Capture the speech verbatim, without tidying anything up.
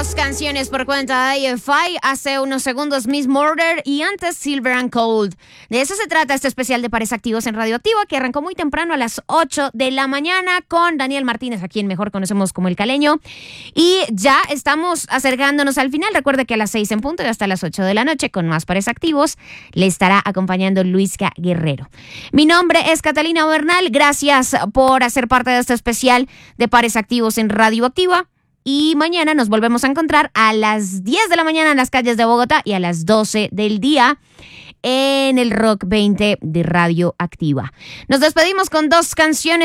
Dos canciones por cuenta de A F I. Hace unos segundos Miss Murder y antes Silver and Cold. De eso se trata este especial de Pares Activos en Radioactiva, que arrancó muy temprano a las ocho de la mañana con Daniel Martínez, a quien mejor conocemos como El Caleño. Y ya estamos acercándonos al final. Recuerde que a las seis en punto y hasta las ocho de la noche, con más Pares Activos, le estará acompañando Luisca Guerrero. Mi nombre es Catalina Bernal. Gracias por hacer parte de este especial de Pares Activos en Radioactiva. Y mañana nos volvemos a encontrar a las diez de la mañana en las calles de Bogotá y a las doce del día en el Rock veinte de Radioactiva. Nos despedimos con dos canciones.